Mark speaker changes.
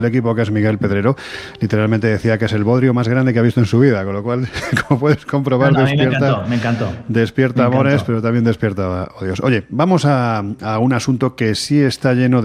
Speaker 1: equipo, que es Miguel Pedrero, literalmente decía que es el bodrio más grande que ha visto en su vida, con lo cual, como puedes comprobar,
Speaker 2: A mí me encantó.
Speaker 1: Despierta
Speaker 2: Me
Speaker 1: amores,
Speaker 2: encantó.
Speaker 1: pero también despierta odios. Oye, vamos a un asunto que sí está lleno